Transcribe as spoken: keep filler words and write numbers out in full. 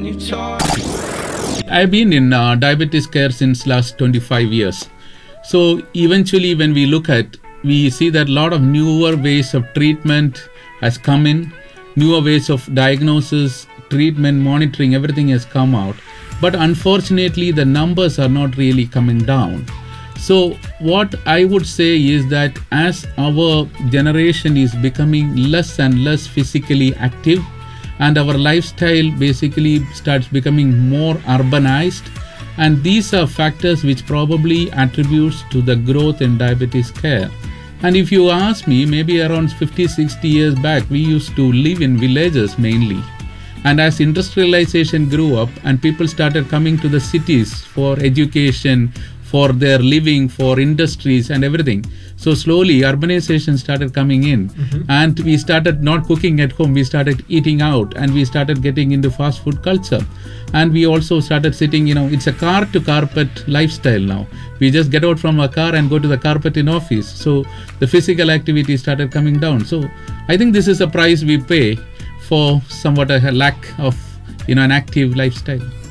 when you talk. I've been in uh, diabetes care since last twenty-five years. So eventually when we look at, we see that a lot of newer ways of treatment has come in, newer ways of diagnosis, treatment, monitoring, everything has come out. But unfortunately, the numbers are not really coming down. So what I would say is that as our generation is becoming less and less physically active, and our lifestyle basically starts becoming more urbanized, and these are factors which probably attributes to the growth in diabetes care. And if you ask me, maybe around fifty, sixty years back, we used to live in villages mainly. And as industrialization grew up and people started coming to the cities for education, for their living, for industries and everything. So slowly urbanization started coming in, mm-hmm. and we started not cooking at home, we started eating out, and we started getting into fast food culture. And we also started sitting, you know, it's a car to carpet lifestyle now. We just get out from a car and go to the carpet in office. So the physical activity started coming down. So I think this is a price we pay for somewhat a lack of, you know, an active lifestyle.